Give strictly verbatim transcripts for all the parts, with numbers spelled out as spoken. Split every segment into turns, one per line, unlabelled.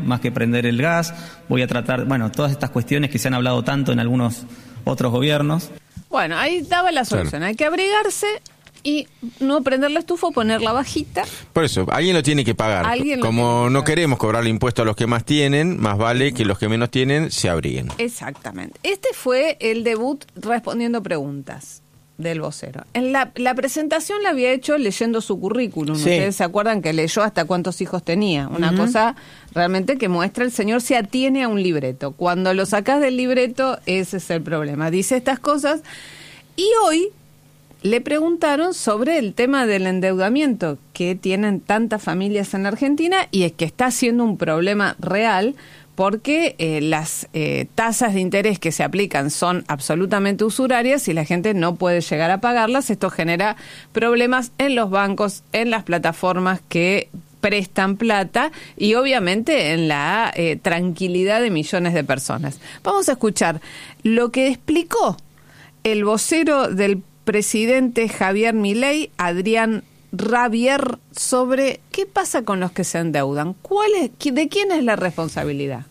más que prender el gas, voy a tratar, bueno, todas estas cuestiones que se han hablado tanto en algunos otros gobiernos.
Bueno, ahí daba la solución, claro. Hay que abrigarse y no prender la estufa o ponerla bajita.
Por eso, alguien lo tiene que pagar. Como no queremos cobrarle impuestos a los que más tienen, más vale que los que menos tienen se abriguen.
Exactamente. Este fue el debut respondiendo preguntas del vocero. En la, la presentación la había hecho leyendo su currículum. Sí. Ustedes se acuerdan que leyó hasta cuántos hijos tenía. Una uh-huh. cosa realmente que muestra el señor se atiene a un libreto. Cuando lo sacás del libreto, ese es el problema. Dice estas cosas y hoy le preguntaron sobre el tema del endeudamiento que tienen tantas familias en Argentina y es que está siendo un problema real porque eh, las eh, tasas de interés que se aplican son absolutamente usurarias y la gente no puede llegar a pagarlas. Esto genera problemas en los bancos, en las plataformas que prestan plata y obviamente en la eh, tranquilidad de millones de personas. Vamos a escuchar lo que explicó el vocero del presidente Javier Milei, Adrián Rabier, sobre qué pasa con los que se endeudan. ¿Cuál es, ¿De quién es la responsabilidad?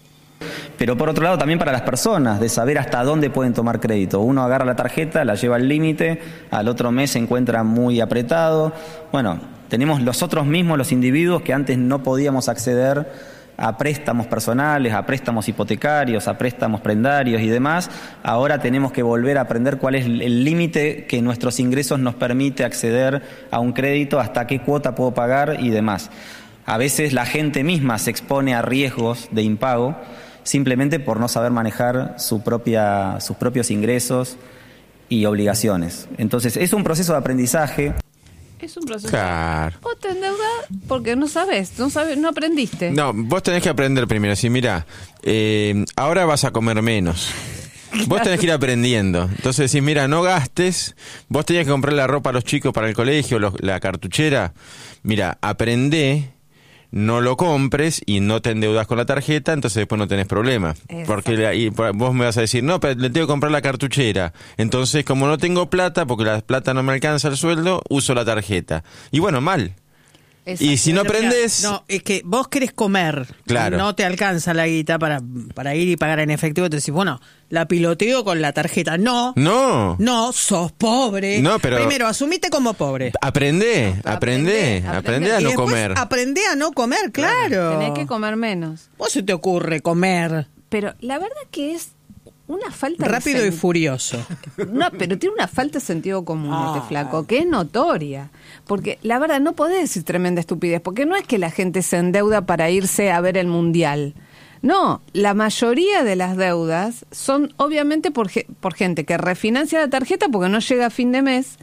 Pero por otro lado también para las personas, de saber hasta dónde pueden tomar crédito. Uno agarra la tarjeta, la lleva al límite, al otro mes se encuentra muy apretado. Bueno, tenemos nosotros mismos, los individuos, que antes no podíamos acceder a préstamos personales, a préstamos hipotecarios, a préstamos prendarios y demás. Ahora tenemos que volver a aprender cuál es el límite que nuestros ingresos nos permite acceder a un crédito, hasta qué cuota puedo pagar y demás. A veces la gente misma se expone a riesgos de impago simplemente por no saber manejar su propia, sus propios ingresos y obligaciones. Entonces, es un proceso de aprendizaje.
Es un proceso.
Claro.
Vos te endeudás porque no sabes, no sabes, no aprendiste.
No, vos tenés que aprender primero. Así, mira, eh, ahora vas a comer menos. Claro. Vos tenés que ir aprendiendo. Entonces decís, mira, no gastes. Vos tenías que comprar la ropa a los chicos para el colegio, los, la cartuchera. Mira, aprendé. No lo compres y no te endeudas con la tarjeta, entonces después no tenés problema. Exacto. Porque la, y, vos me vas a decir, no, pero le tengo que comprar la cartuchera. Entonces, como no tengo plata, porque la plata no me alcanza el sueldo, uso la tarjeta. Y bueno, mal. Exacto. Y si no aprendés...
No, es que vos querés comer, claro. No te alcanza la guita para, para ir y pagar en efectivo, te decís, bueno, la piloteo con la tarjeta. No,
no,
no, sos pobre.
No, pero
primero, asumite como pobre.
Aprendé, no, aprendé, aprendé, aprendé a no comer.
Aprendé a no comer, claro. claro.
Tenés que comer menos.
¿Vos se te ocurre comer?
Pero la verdad que es una falta
rápido
de
y furioso.
No, pero tiene una falta de sentido común, oh. este flaco, que es notoria. Porque la verdad no podés decir tremenda estupidez, porque no es que la gente se endeuda para irse a ver el mundial. No, la mayoría de las deudas son obviamente por, por gente que refinancia la tarjeta porque no llega a fin de mes.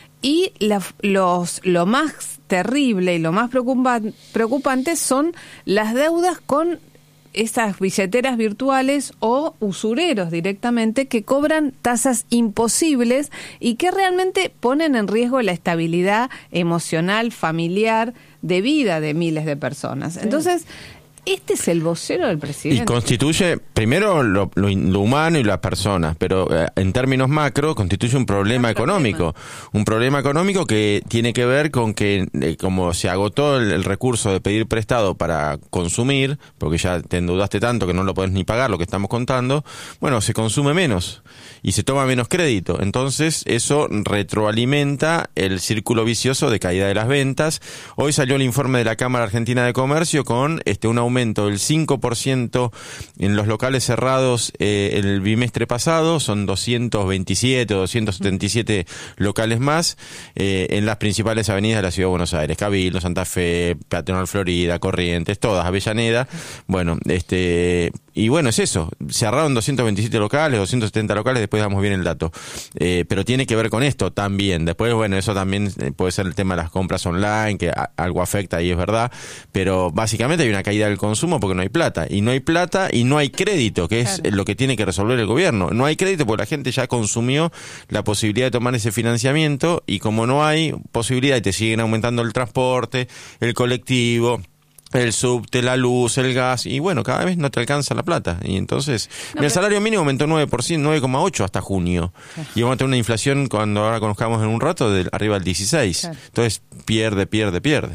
Y la, los, lo más terrible y lo más preocupan, preocupante son las deudas con esas billeteras virtuales o usureros directamente que cobran tasas imposibles y que realmente ponen en riesgo la estabilidad emocional, familiar, de vida de miles de personas. Sí. Entonces, este es el vocero del presidente.
Y constituye, primero, lo, lo, lo humano y las personas, pero eh, en términos macro, constituye un problema un económico. Problema. Un problema económico que tiene que ver con que, eh, como se agotó el, el recurso de pedir prestado para consumir, porque ya te endeudaste tanto que no lo podés ni pagar, lo que estamos contando, bueno, se consume menos y se toma menos crédito. Entonces, eso retroalimenta el círculo vicioso de caída de las ventas. Hoy salió el informe de la Cámara Argentina de Comercio con este un aumento del cinco por ciento en los locales cerrados eh, el bimestre pasado, son doscientos veintisiete o doscientos setenta y siete locales más eh, en las principales avenidas de la Ciudad de Buenos Aires, Cabildo, Santa Fe, Peatonal Florida, Corrientes, todas, Avellaneda, bueno, este... Y bueno, es eso, cerraron doscientos veintisiete locales, doscientos setenta locales, después damos bien el dato. Eh, pero tiene que ver con esto también. Después, bueno, eso también puede ser el tema de las compras online, que a, algo afecta y es verdad. Pero básicamente hay una caída del consumo porque no hay plata. Y no hay plata y no hay crédito, que es claro. lo que tiene que resolver el gobierno. No hay crédito porque la gente ya consumió la posibilidad de tomar ese financiamiento y como no hay posibilidad y te siguen aumentando el transporte, el colectivo, el subte, la luz, el gas, y bueno, cada vez no te alcanza la plata. Y entonces, no, mira, el salario mínimo aumentó nueve por ciento, nueve coma ocho hasta junio. Claro. Y vamos a tener una inflación, cuando ahora conozcamos en un rato, de arriba del dieciséis. Claro. Entonces, pierde, pierde, pierde.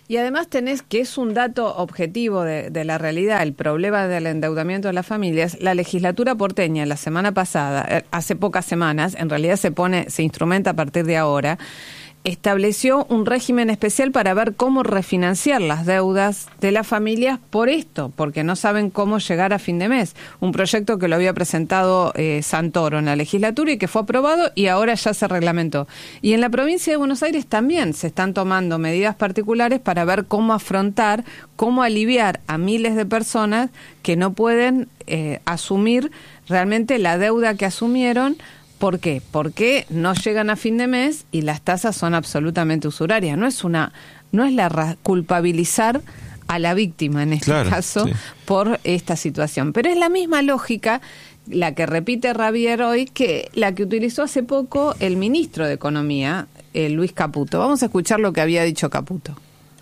Y además tenés, que es un dato objetivo de, de la realidad, el problema del endeudamiento de las familias. La legislatura porteña la semana pasada, hace pocas semanas, en realidad se pone, se instrumenta a partir de ahora, estableció un régimen especial para ver cómo refinanciar las deudas de las familias por esto, porque no saben cómo llegar a fin de mes. Un proyecto que lo había presentado eh, Santoro en la legislatura y que fue aprobado y ahora ya se reglamentó. Y en la provincia de Buenos Aires también se están tomando medidas particulares para ver cómo afrontar, cómo aliviar a miles de personas que no pueden eh, asumir realmente la deuda que asumieron. ¿Por qué? Porque no llegan a fin de mes y las tasas son absolutamente usurarias. No es una, no es la ra- culpabilizar a la víctima en este claro, caso sí. por esta situación. Pero es la misma lógica la que repite Rabier hoy que la que utilizó hace poco el ministro de Economía, eh, Luis Caputo. Vamos a escuchar lo que había dicho Caputo.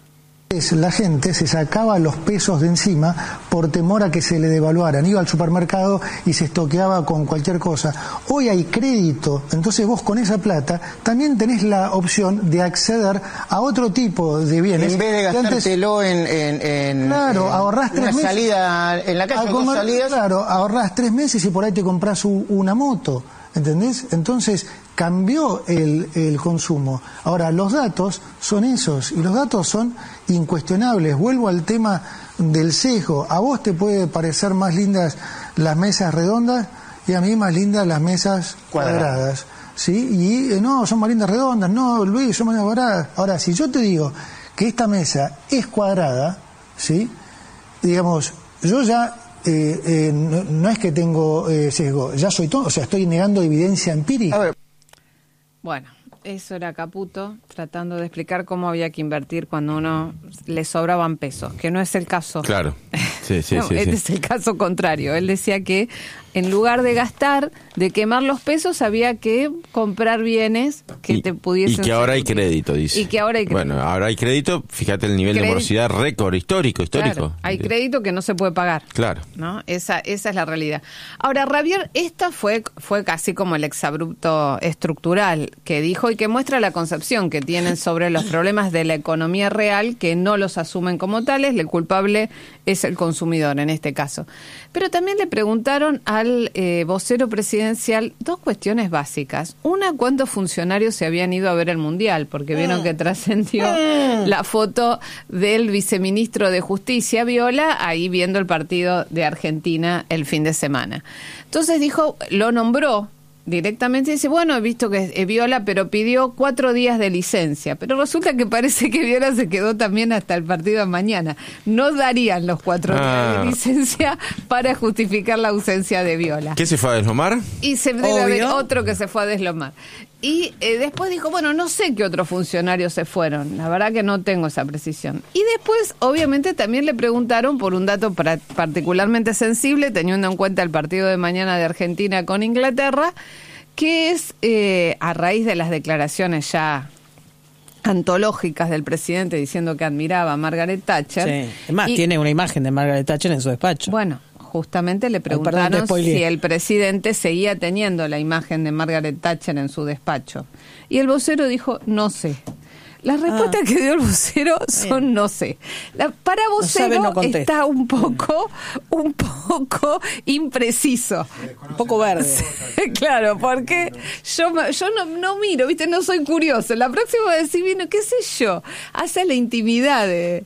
La gente se sacaba los pesos de encima por temor a que se le devaluaran. Iba al supermercado y se estoqueaba con cualquier cosa. Hoy hay crédito, entonces vos con esa plata también tenés la opción de acceder a otro tipo de bienes.
En vez de gastártelo en, en, en,
claro,
en
ahorrás tres
una
meses,
salida en la calle,
comer,
dos salidas.
Claro, ahorrás tres meses y por ahí te compras u, una moto. ¿Entendés? Entonces cambió el, el consumo. Ahora, los datos son esos, y los datos son incuestionables. Vuelvo al tema del sesgo. A vos te puede parecer más lindas las mesas redondas y a mí más lindas las mesas cuadradas. cuadradas ¿sí? Y eh, no, son más lindas redondas, no, Luis, son más lindas cuadradas. Ahora, si yo te digo que esta mesa es cuadrada, ¿sí? Digamos, yo ya... Eh, eh, no, no es que tengo eh, sesgo, ya soy todo, o sea, estoy negando evidencia empírica. A ver.
Bueno, eso era Caputo tratando de explicar cómo había que invertir cuando uno le sobraban pesos, que no es el caso.
Claro. Sí, sí,
no,
sí,
este
sí.
es el caso contrario. Él decía que en lugar de gastar, de quemar los pesos, había que comprar bienes que
y,
te pudiesen...
Y que ahora hay crédito, dice.
Y que ahora hay crédito.
Bueno, ahora hay crédito, fíjate el nivel crédito. de morosidad récord histórico, histórico.
Claro, hay crédito que no se puede pagar.
Claro.
¿No? Esa, esa es la realidad. Ahora, Rabier, esta fue, fue casi como el exabrupto estructural que dijo y que muestra la concepción que tienen sobre los problemas de la economía real, que no los asumen como tales. El culpable es el consumidor en este caso. Pero también le preguntaron al eh, vocero presidencial dos cuestiones básicas. Una, ¿cuántos funcionarios se habían ido a ver el Mundial? Porque vieron que trascendió la foto del viceministro de Justicia, Viola, ahí viendo el partido de Argentina el fin de semana. Entonces dijo, lo nombró directamente, dice, bueno, he visto que es Viola, pero pidió cuatro días de licencia. Pero resulta que parece que Viola se quedó también hasta el partido de mañana. No darían los cuatro ah. días de licencia para justificar la ausencia de Viola.
¿Qué se fue a deslomar?
Y se debe haber otro que se fue a deslomar. Y eh, después dijo, bueno, no sé qué otros funcionarios se fueron. La verdad que no tengo esa precisión. Y después, obviamente, también le preguntaron por un dato para, particularmente sensible, teniendo en cuenta el partido de mañana de Argentina con Inglaterra, que es, eh, a raíz de las declaraciones ya antológicas del presidente diciendo que admiraba a Margaret Thatcher.
Sí. Es más, y, tiene una imagen de Margaret Thatcher en su despacho.
Bueno, justamente le preguntaron si el presidente seguía teniendo la imagen de Margaret Thatcher en su despacho. Y el vocero dijo, no sé. Las respuestas ah. que dio el vocero son Bien. no sé. La, para vocero no sabe, no está un poco, un poco impreciso.
Un poco verde.
Claro, porque yo, yo no, no miro, viste, no soy curioso. La próxima va a decir, vino, qué sé yo, hace la intimidad de,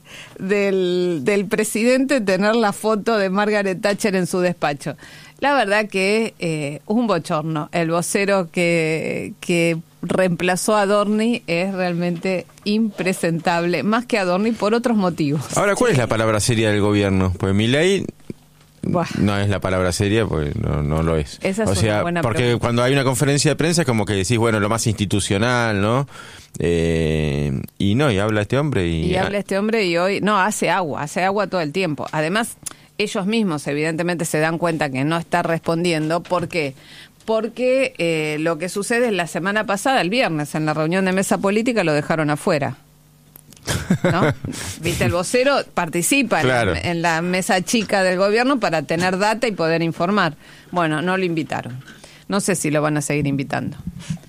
del, del presidente tener la foto de Margaret Thatcher en su despacho. La verdad que eh, un bochorno. El vocero que, que reemplazó a Adorni es realmente impresentable, más que Adorni por otros motivos.
Ahora, ¿cuál es la palabra seria del gobierno? Pues Milei Buah. no es la palabra seria, porque no, no lo es.
Esa es
o sea,
una buena
porque
pregunta.
Cuando hay una conferencia de prensa es como que decís, bueno, lo más institucional, ¿no? Eh, y no, y habla este hombre y...
Y habla este hombre y hoy... No, hace agua, hace agua todo el tiempo. Además... Ellos mismos evidentemente se dan cuenta que no está respondiendo. ¿Por qué? Porque eh, lo que sucede es la semana pasada, el viernes, en la reunión de mesa política lo dejaron afuera. ¿No? Viste, el vocero participa claro. en, la, en la mesa chica del gobierno para tener data y poder informar. Bueno, no lo invitaron. No sé si lo van a seguir invitando.